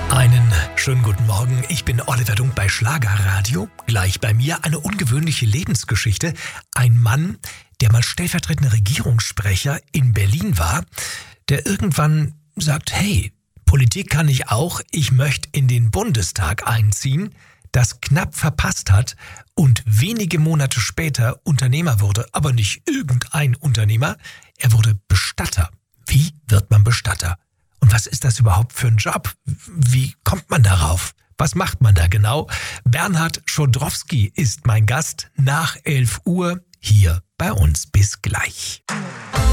Einen schönen guten Morgen, ich bin Oliver Dunk bei Schlagerradio. Gleich bei mir eine ungewöhnliche Lebensgeschichte. Ein Mann, der mal stellvertretender Regierungssprecher in Berlin war, der irgendwann sagt, hey, Politik kann ich auch, ich möchte in den Bundestag einziehen, das knapp verpasst hat und wenige Monate später Unternehmer wurde, aber nicht irgendein Unternehmer, er wurde Bestatter. Wie wird man Bestatter? Und was ist das überhaupt für ein Job? Wie kommt man darauf? Was macht man da genau? Bernhard Schodrowski ist mein Gast nach 11 Uhr hier bei uns. Bis gleich.